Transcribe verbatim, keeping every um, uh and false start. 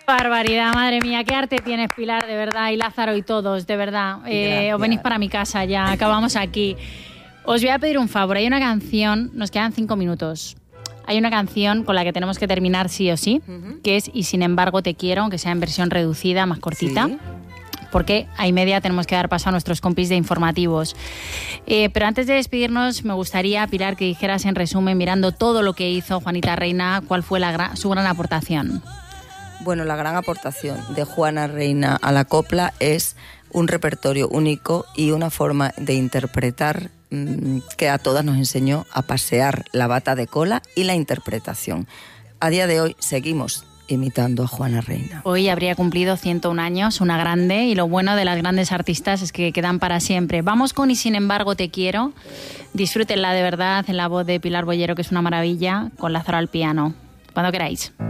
Barbaridad, madre mía, qué arte tienes, Pilar, de verdad, y Lázaro y todos, de verdad. Eh, os venís para mi casa ya, acabamos aquí. Os voy a pedir un favor, hay una canción, nos quedan cinco minutos. Hay una canción con la que tenemos que terminar sí o sí, uh-huh. que es Y sin embargo te quiero, aunque sea en versión reducida, más cortita. Sí. Porque a y media tenemos que dar paso a nuestros compis de informativos. Eh, pero antes de despedirnos, me gustaría, Pilar, que dijeras en resumen, mirando todo lo que hizo Juanita Reina, cuál fue la gran, su gran aportación. Bueno, la gran aportación de Juana Reina a la copla es un repertorio único y una forma de interpretar mmm, que a todas nos enseñó a pasear la bata de cola y la interpretación. A día de hoy seguimos imitando a Juana Reina. Hoy habría cumplido ciento un años, una grande, y lo bueno de las grandes artistas es que quedan para siempre. Vamos con Y sin embargo te quiero. Disfrútenla de verdad en la voz de Pilar Bollero, que es una maravilla, con Lázaro al piano. Cuando queráis.